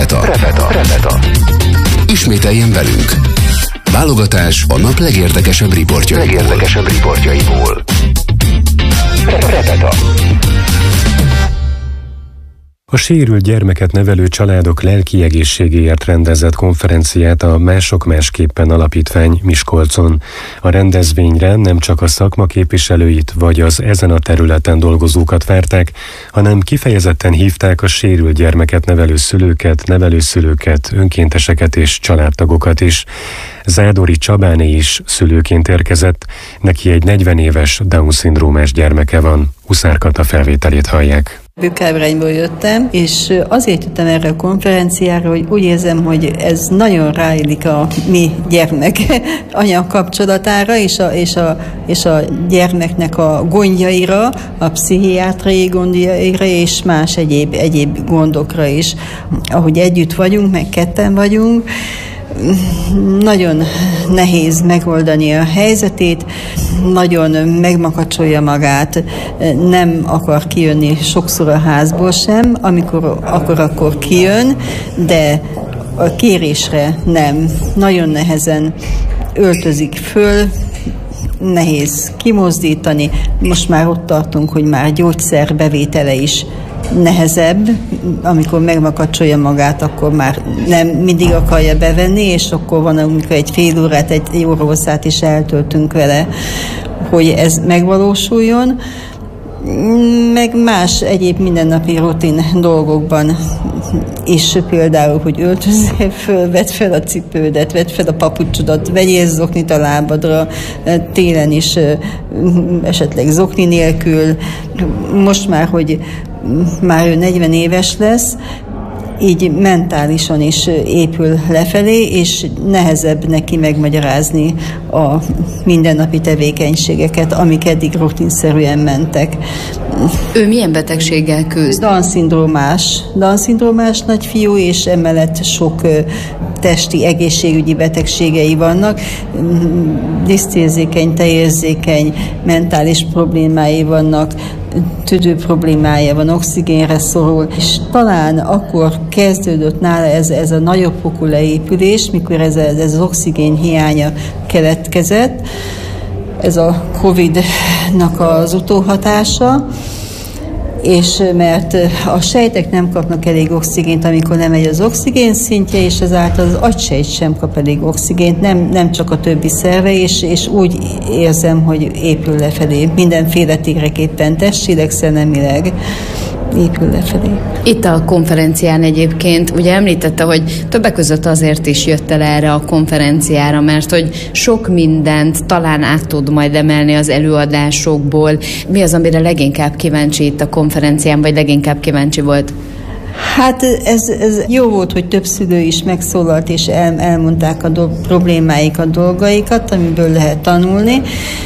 Refeta. Ismételjen velünk. Válogatás a nap legérdekesebb riportjaiból. Refeta. A sérült gyermeket nevelő családok lelki egészségéért rendezett konferenciát a Mások Másképpen Alapítvány Miskolcon. A rendezvényre nem csak a szakma képviselőit vagy az ezen a területen dolgozókat várták, hanem kifejezetten hívták a sérült gyermeket nevelő szülőket, önkénteseket és családtagokat is. Zádori Csabáné is szülőként érkezett, neki egy 40 éves Down-szindrómás gyermeke van. Huszár Kata felvételét hallják. Bükkábrányból jöttem, és azért jöttem erre a konferenciára, hogy úgy érzem, hogy ez nagyon ráillik a mi gyermek-anya kapcsolatára, és a gyermeknek a gondjaira, a pszichiátriai gondjaira, és más egyéb gondokra is. Ahogy együtt vagyunk, meg ketten vagyunk, nagyon nehéz megoldani a helyzetét, nagyon megmakacsolja magát, nem akar kijönni sokszor a házból sem, amikor akkor kijön, de a kérésre nem. Nagyon nehezen öltözik föl, nehéz kimozdítani. Most már ott tartunk, hogy már gyógyszer bevétele is nehezebb, amikor megmakacsolja magát, akkor már nem mindig akarja bevenni, és akkor van, amikor egy fél órát, egy órahosszát is eltöltünk vele, hogy ez megvalósuljon, meg más egyéb mindennapi rutin dolgokban is, például, hogy öltözzél föl, vedd fel a cipődet, vedd fel a papucsodat, vegyél zoknit a lábadra, télen is esetleg zokni nélkül. Most már, hogy már ő 40 éves lesz, így mentálisan is épül lefelé, és nehezebb neki megmagyarázni a mindennapi tevékenységeket, amik eddig rutinszerűen mentek. Ő milyen betegséggel küzd? Down-szindrómás nagyfiú, és emellett sok testi egészségügyi betegségei vannak. Disztérzékeny, tejérzékeny, mentális problémái vannak, tüdő problémája van, oxigénre szorul, és talán akkor kezdődött nála ez a nagyobb fokú leépülés, mikor ez az oxigén hiánya keletkezett, ez a Covid-nak az utóhatása, és mert a sejtek nem kapnak elég oxigént, amikor lemegy az oxigén szintje, és ezáltal az agysejt sem kap elég oxigént, nem csak a többi szerve, és úgy érzem, hogy épül lefelé. Mindenféleképpen testileg, szellemileg épül lefelé. Itt a konferencián egyébként ugye említette, hogy többek között azért is jött el erre a konferenciára, mert hogy sok mindent talán át tud majd emelni az előadásokból. Mi az, amire leginkább kíváncsi itt a konferencián, vagy leginkább kíváncsi volt? Hát ez jó volt, hogy több szülő is megszólalt, és elmondták a problémáikat, dolgaikat, amiből lehet tanulni.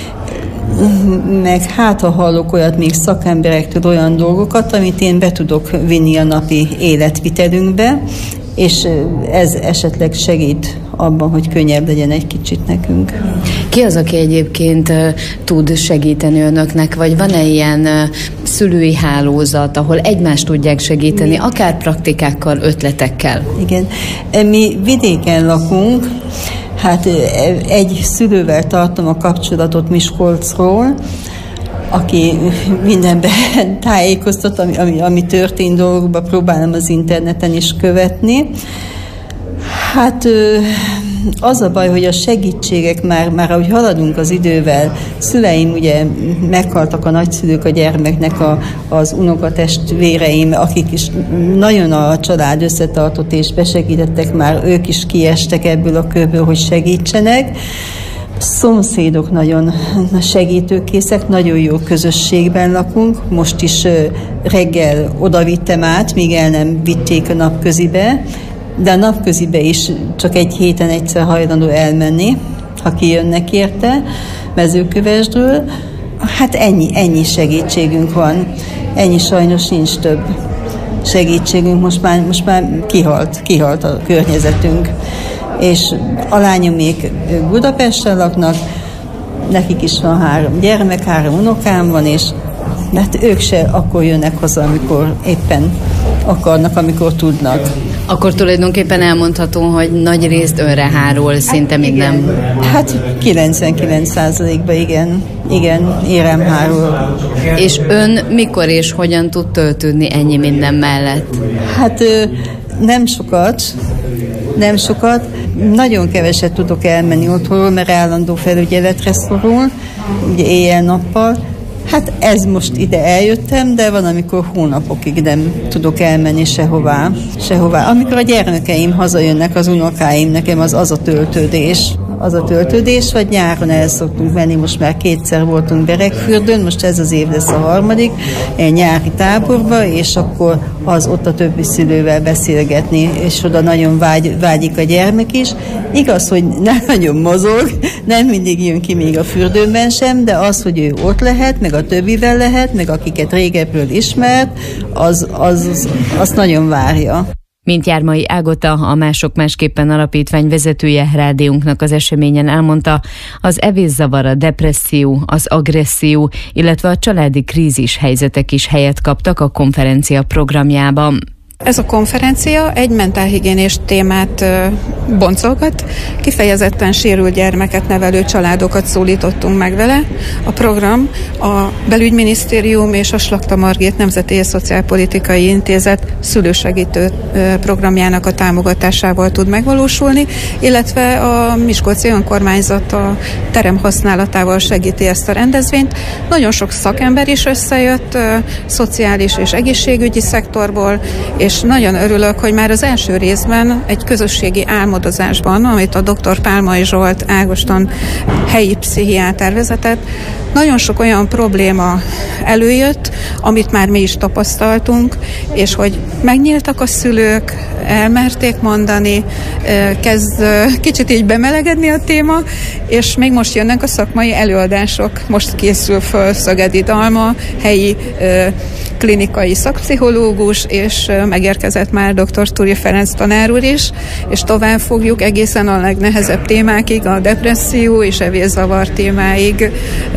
Meg hát, ha hallok olyat még szakemberektől, olyan dolgokat, amit én be tudok vinni a napi életvitelünkbe, és ez esetleg segít abban, hogy könnyebb legyen egy kicsit nekünk. Ki az, aki egyébként tud segíteni önöknek, vagy van-e ilyen szülői hálózat, ahol egymást tudják segíteni, akár praktikákkal, ötletekkel? Igen. Mi vidéken lakunk, hát egy szülővel tartom a kapcsolatot Miskolcról, aki mindenben tájékoztat, ami történt dolgokban, próbálom az interneten is követni. Hát az a baj, hogy a segítségek már ahogy haladunk az idővel, szüleim ugye meghaltak, a nagyszülők a gyermeknek, az unokatestvéreim, akik is nagyon a család összetartott és besegítettek, már ők is kiestek ebből a körből, hogy segítsenek. Szomszédok nagyon segítőkészek, nagyon jó közösségben lakunk. Most is reggel oda vittem át, míg el nem vitték a napközibe, de a napközibe is csak egy héten egyszer hajlandó elmenni, ha kijönnek érte Mezőkövesdről. Hát ennyi segítségünk van. Ennyi, sajnos nincs több segítségünk. Most már kihalt a környezetünk. És a lányomék Budapesten laknak, nekik is van 3 gyermek, 3 unokám van, és hát ők se akkor jönnek haza, amikor éppen akarnak, amikor tudnak. Akkor tulajdonképpen elmondható, hogy nagy részt önre hárul szinte minden. Hát 99%-ban igen, érem hárul. És ön mikor és hogyan tud töltődni ennyi minden mellett? Hát nem sokat. Nagyon keveset tudok elmenni otthonról, mert állandó felügyeletre szorul, ugye éjjel-nappal. Hát ez most ide eljöttem, de van, amikor hónapokig nem tudok elmenni sehová. Amikor a gyermekeim hazajönnek, az unokáim, nekem az a töltődés, vagy nyáron el szoktunk menni, most már 2-szer voltunk Beregfürdőn, most ez az év lesz a 3. egy nyári táborba, és akkor az ott a többi szülővel beszélgetni, és oda nagyon vágyik a gyermek is. Igaz, hogy nem nagyon mozog, nem mindig jön ki még a fürdőben sem, de az, hogy ő ott lehet, meg a többivel lehet, meg akiket régebbről ismert, az nagyon várja. Mint Jármai Ágota, a Mások Másképpen Alapítvány vezetője rádiónknak az eseményen elmondta, az evészavar, a depresszió, az agresszió, illetve a családi krízis helyzetek is helyet kaptak a konferencia programjában. Ez a konferencia egy mentálhigiénés témát boncolgat, kifejezetten sérült gyermeket nevelő családokat szólítottunk meg vele. A program a Belügyminisztérium és a Slakta Margit Nemzeti és Szociálpolitikai Intézet szülősegítő programjának a támogatásával tud megvalósulni, illetve a Miskolci Önkormányzat a terem használatával segíti ezt a rendezvényt. Nagyon sok szakember is összejött, szociális és egészségügyi szektorból, és nagyon örülök, hogy már az első részben egy közösségi álmodozásban, amit a dr. Pálmai Zsolt Ágoston helyi pszichiáter vezetett, nagyon sok olyan probléma előjött, amit már mi is tapasztaltunk, és hogy megnyíltak a szülők, elmerték mondani, kezd kicsit így bemelegedni a téma, és még most jönnek a szakmai előadások. Most készül föl Szögedi Dalma, helyi klinikai szakpszichológus, és megérkezett már dr. Túri Ferenc tanár úr is, és tovább fogjuk egészen a legnehezebb témákig, a depresszió és evészavar témáig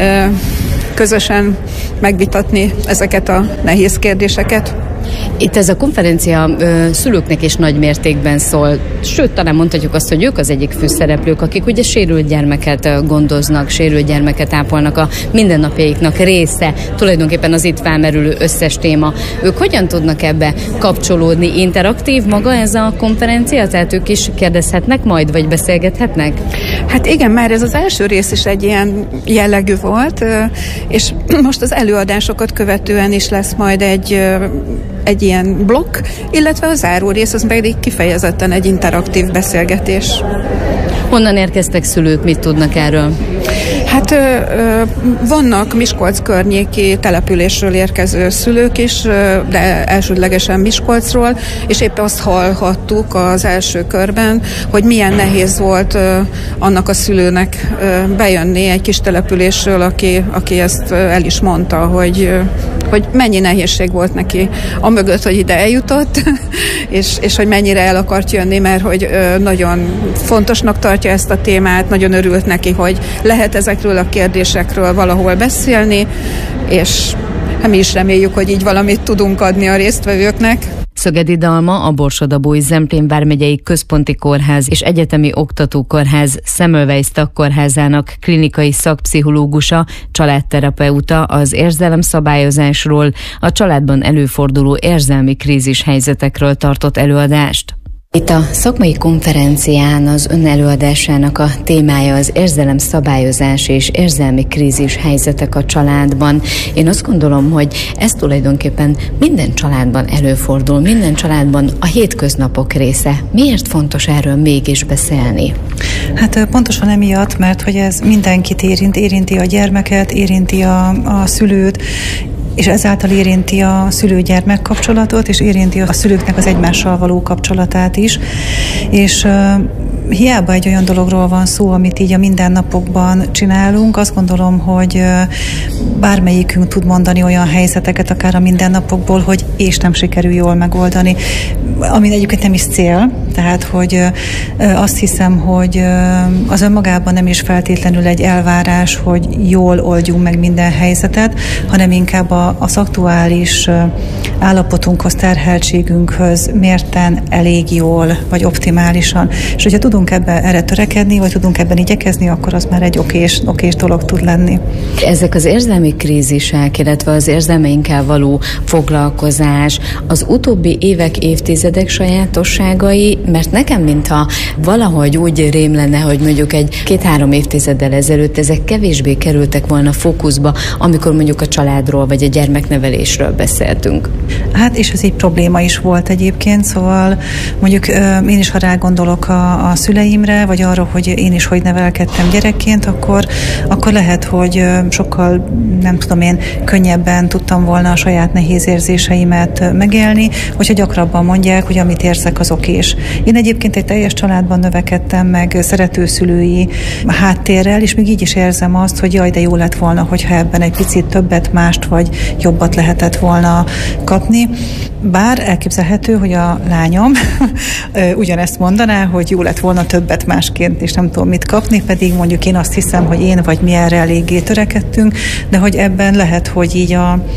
közösen megvitatni ezeket a nehéz kérdéseket. Itt ez a konferencia szülőknek is nagy mértékben szól, sőt, talán mondhatjuk azt, hogy ők az egyik főszereplők, akik ugye sérült gyermeket gondoznak, sérült gyermeket ápolnak, a mindennapjaiknak része, tulajdonképpen az itt felmerülő összes téma. Ők hogyan tudnak ebbe kapcsolódni? Interaktív maga ez a konferencia? Tehát ők is kérdezhetnek majd, vagy beszélgethetnek? Hát igen, már ez az első rész is egy ilyen jellegű volt, és most az előadásokat követően is lesz majd egy ilyen blokk, illetve a záró rész az pedig kifejezetten egy interaktív beszélgetés. Honnan érkeztek szülők, mit tudnak erről? Hát vannak Miskolc környéki településről érkező szülők is, de elsődlegesen Miskolcról, és épp azt hallhattuk az első körben, hogy milyen nehéz volt annak a szülőnek bejönni egy kis településről, aki ezt el is mondta, hogy mennyi nehézség volt neki amögött, hogy ide eljutott, és hogy mennyire el akart jönni, mert hogy nagyon fontosnak tartja ezt a témát, nagyon örült neki, hogy lehet ezekről a kérdésekről valahol beszélni, és mi is reméljük, hogy így valamit tudunk adni a résztvevőknek. Szögedi Dalma, a Borsod-Abaúj Zemplén vármegyei központi kórház és egyetemi oktatókórház Semmelweis Tagkórházának klinikai szakpszichológusa, családterapeuta az érzelemszabályozásról, a családban előforduló érzelmi krízis helyzetekről tartott előadást. Itt a szakmai konferencián az ön előadásának a témája az érzelemszabályozás és érzelmi krízis helyzetek a családban. Én azt gondolom, hogy ez tulajdonképpen minden családban előfordul, minden családban a hétköznapok része. Miért fontos erről mégis beszélni? Hát pontosan emiatt, mert hogy ez mindenkit érinti a gyermeket, érinti a szülőt, és ezáltal érinti a szülő-gyermek kapcsolatot, és érinti a szülőknek az egymással való kapcsolatát is. És hiába egy olyan dologról van szó, amit így a mindennapokban csinálunk, azt gondolom, hogy bármelyikünk tud mondani olyan helyzeteket, akár a mindennapokból, hogy és nem sikerül jól megoldani. Ami egyébként nem is cél, tehát hogy azt hiszem, hogy az önmagában nem is feltétlenül egy elvárás, hogy jól oldjunk meg minden helyzetet, hanem inkább az aktuális állapotunkhoz, terheltségünkhöz mérten elég jól, vagy optimálisan. És hogyha tudunk erre törekedni, vagy tudunk ebben igyekezni, akkor az már egy okés dolog tud lenni. Ezek az érzelmi krízisek, illetve az érzelmeinkkel való foglalkozás, az utóbbi évek, évtizedek sajátosságai, mert nekem mintha valahogy úgy rém lenne, hogy mondjuk egy 2-3 évtizeddel ezelőtt ezek kevésbé kerültek volna fókuszba, amikor mondjuk a családról vagy a gyermeknevelésről beszéltünk. Hát és ez egy probléma is volt egyébként, szóval mondjuk én is, ha rágondolok a szüleimre, vagy arra, hogy én is hogy nevelkedtem gyerekként, akkor lehet, hogy sokkal, nem tudom én, könnyebben tudtam volna a saját nehéz érzéseimet megélni, hogyha gyakrabban mondják, hogy amit érzek, az okés. Én egyébként egy teljes családban növekedtem meg, szeretőszülői háttérrel, és még így is érzem azt, hogy jaj, de jó lett volna, hogyha ebben egy picit többet, mást vagy jobbat lehetett volna kapni. Bár elképzelhető, hogy a lányom ugyanezt mondaná, hogy jó lett volna többet másként, és nem tudom mit kapni, pedig mondjuk én azt hiszem, hogy én vagy mi erre eléggé törekedtünk, de hogy ebben lehet, hogy így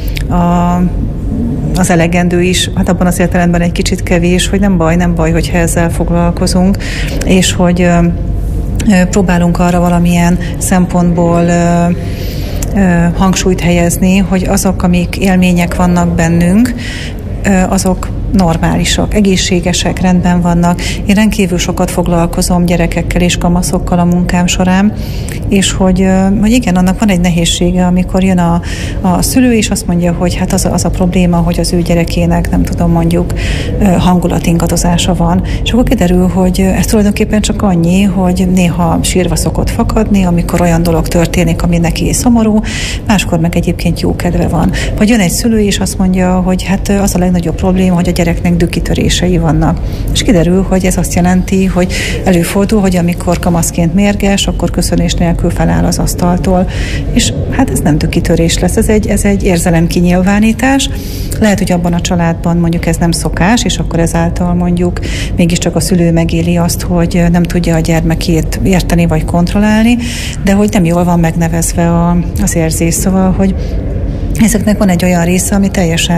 az elegendő is, hát abban az értelemben egy kicsit kevés, hogy nem baj, hogyha ezzel foglalkozunk, és hogy próbálunk arra valamilyen szempontból hangsúlyt helyezni, hogy azok, amik élmények vannak bennünk, azok normálisak, egészségesek, rendben vannak. Én rendkívül sokat foglalkozom gyerekekkel és kamaszokkal a munkám során, és hogy igen, annak van egy nehézsége, amikor jön a szülő, és azt mondja, hogy hát az a probléma, hogy az ő gyerekének, nem tudom, mondjuk hangulatingadozása van. És akkor kiderül, hogy ez tulajdonképpen csak annyi, hogy néha sírva szokott fakadni, amikor olyan dolog történik, ami neki szomorú, máskor meg egyébként jó kedve van. Vagy jön egy szülő, és azt mondja, hogy hát az a legnagyobb probléma, hogy a gyereknek dükkitörései vannak. És kiderül, hogy ez azt jelenti, hogy előfordul, hogy amikor kamaszként mérges, akkor köszönés nélkül feláll az asztaltól. És hát ez nem dükkitörés lesz, ez egy érzelemkinyilvánítás. Lehet, hogy abban a családban mondjuk ez nem szokás, és akkor ezáltal mondjuk mégiscsak a szülő megéli azt, hogy nem tudja a gyermekét érteni vagy kontrollálni, de hogy nem jól van megnevezve az érzés. Szóval, hogy ezeknek van egy olyan része, ami teljesen